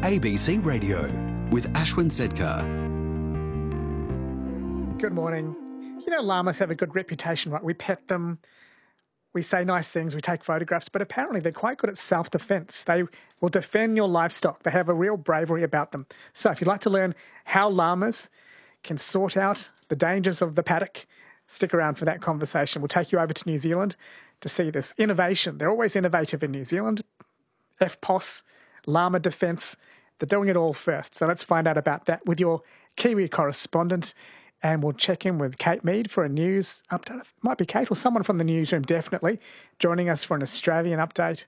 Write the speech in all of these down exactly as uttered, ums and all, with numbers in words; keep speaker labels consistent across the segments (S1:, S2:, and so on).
S1: A B C Radio with Ashwin Sedkar.
S2: Good morning. You know, llamas have a good reputation, right? We pet them, we say nice things, we take photographs, but apparently they're quite good at self-defense. They will defend your livestock. They have a real bravery about them. So if you'd like to learn how llamas can sort out the dangers of the paddock, stick around for that conversation. We'll take you over to New Zealand to see this innovation. They're always innovative in New Zealand. F P O S, llama defence, they're doing it all first. So let's find out about that with your Kiwi correspondent. And we'll check in with Kate Mead for a news update. It might be Kate or someone from the newsroom, definitely, joining us for an Australian update.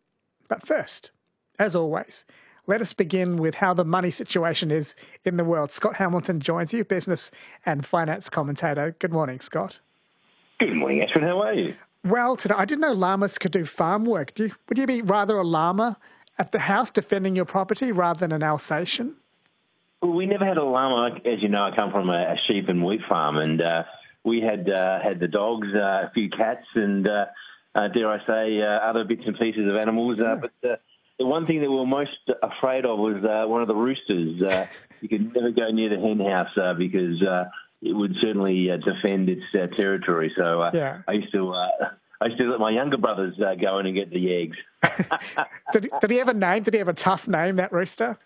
S2: But first, as always, let us begin with how the money situation is in the world. Scott Hamilton joins you, business and finance commentator. Good morning, Scott.
S3: Good morning, Ashwin. How are you?
S2: Well, today, I didn't know llamas could do farm work. Do you, would you be rather a llama at the house defending your property rather than an Alsatian?
S3: Well, we never had a llama. As you know, I come from a, a sheep and wheat farm, and uh, we had uh, had the dogs, uh, a few cats, and, uh, uh, dare I say, uh, other bits and pieces of animals. Uh, but uh, the one thing that we were most afraid of was uh, one of the roosters. Uh, you could never go near the hen house uh, because uh, it would certainly uh, defend its uh, territory. So uh, yeah. I used to... Uh, I used to let my younger brothers uh, go in and get the eggs.
S2: did, did he have a name? Did he have a tough name, that rooster?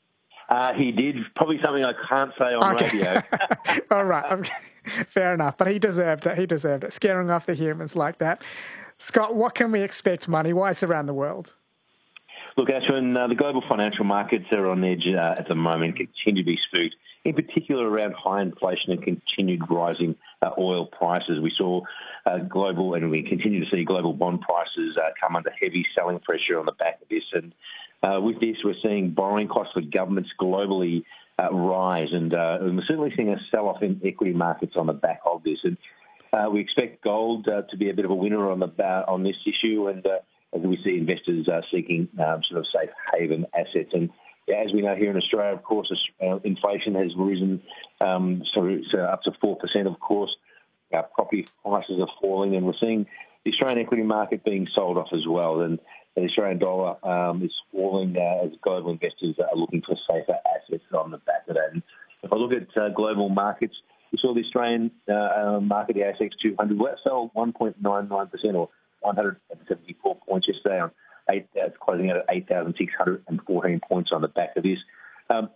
S3: Uh, he did. Probably something I can't say on
S2: okay.
S3: radio.
S2: All right. Okay. Fair enough. But he deserved it. He deserved it. Scaring off the humans like that. Scott, what can we expect money-wise around the world?
S3: Look, Ashwin, uh, the global financial markets are on edge uh, at the moment, continue to be spooked, in particular around high inflation and continued rising uh, oil prices. We saw uh, global, and we continue to see global bond prices uh, come under heavy selling pressure on the back of this. And uh, with this, we're seeing borrowing costs for governments globally uh, rise, and, uh, and we're certainly seeing a sell-off in equity markets on the back of this. And uh, we expect gold uh, to be a bit of a winner on the uh, on this issue, and uh, as we see investors uh, seeking um, sort of safe haven assets. And yeah, as we know here in Australia, of course, uh, inflation has risen um, so, so up to four percent, of course. Uh, property prices are falling, and we're seeing the Australian equity market being sold off as well. And the Australian dollar um, is falling uh, as global investors are looking for safer assets on the back of that. And if I look at uh, global markets, we saw the Australian uh, market, the A S X two hundred, well, fell one point nine nine percent or one hundred seventy-four points yesterday, on eight, uh, closing out at eight thousand six hundred fourteen points on the back of this. Um,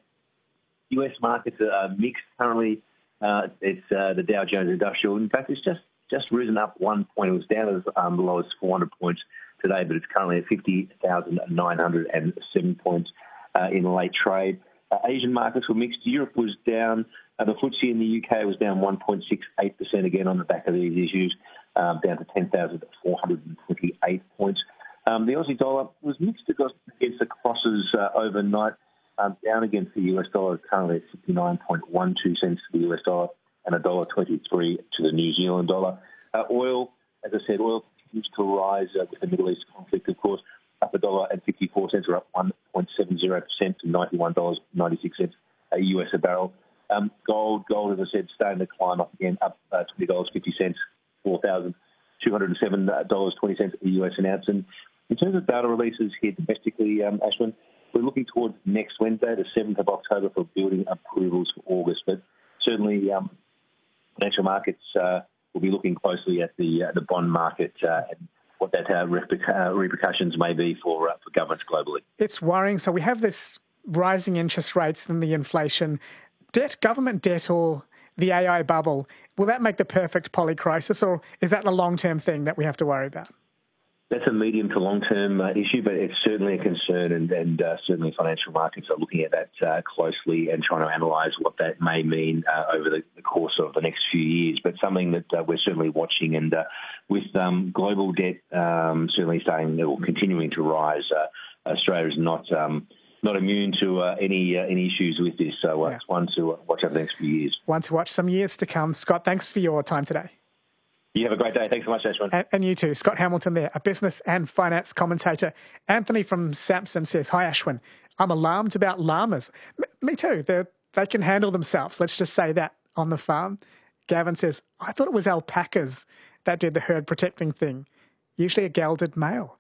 S3: U S markets are mixed currently. Uh, it's uh, the Dow Jones Industrial. In fact, it's just, just risen up one point. It was down as um, low as four hundred points today, but it's currently at fifty thousand nine hundred seven points uh, in late trade. Uh, Asian markets were mixed. Europe was down. Uh, the F T S E in the U K was down one point six eight percent again on the back of these issues, um, down to ten thousand four hundred twenty-eight points. Um, the Aussie dollar was mixed against the crosses uh, overnight, um, down against the U S dollar, currently at fifty-nine point one two cents to the U S dollar and one dollar twenty-three to the New Zealand dollar. Uh, oil, as I said, oil continues to rise uh, with the Middle East conflict, of course, up a dollar and fifty-four cents, or up one point seven zero percent to ninety-one dollars and ninety-six cents a U S a barrel. Um, gold, gold, as I said, starting to climb up again, up uh, twenty dollars and fifty cents, four thousand two hundred seven dollars and twenty cents a U S an ounce. And in terms of data releases here domestically, um, Ashwin, we're looking towards next Wednesday, the seventh of October, for building approvals for August. But certainly um, financial markets uh, will be looking closely at the uh, the bond market uh, and what that uh, reperc- uh, repercussions may be for uh, for governments globally.
S2: It's worrying. So we have this rising interest rates and the inflation. Debt, government debt, or the A I bubble, will that make the perfect polycrisis, or is that a long-term thing that we have to worry about?
S3: That's a medium to long-term uh, issue, but it's certainly a concern, and, and uh, certainly financial markets are looking at that uh, closely and trying to analyse what that may mean uh, over the, the course of the next few years. But something that uh, we're certainly watching, and uh, with um, global debt um, certainly saying or continuing to rise, uh, Australia is not um, not immune to uh, any uh, any issues with this. So uh, yeah. It's one to watch over the next few years.
S2: One to watch, some years to come. Scott, thanks for your time today.
S3: You have a great day. Thanks so much, Ashwin.
S2: And, and you too. Scott Hamilton there, a business and finance commentator. Anthony from Samson says, "Hi, Ashwin. I'm alarmed about llamas." M- me too. They're, they can handle themselves. Let's just say that on the farm. Gavin says, "I thought it was alpacas that did the herd protecting thing. Usually a gelded male."